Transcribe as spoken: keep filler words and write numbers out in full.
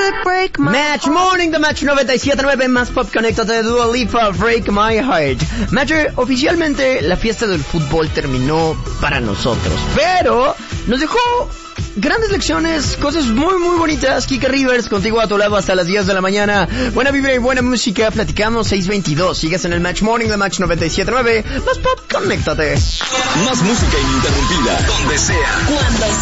Match Morning de Match noventa y siete punto nueve, más pop, conéctate de Dua Lipa, Break My Heart. Matcher, oficialmente la fiesta del fútbol terminó para nosotros, pero nos dejó grandes lecciones, cosas muy muy bonitas. Kika Rivers, contigo a tu lado hasta las diez de la mañana. Buena vibra y buena música, platicamos seis veintidós. Sigues en el Match Morning de Match noventa y siete punto nueve, más pop, conéctate. Más música ininterrumpida, donde sea, cuando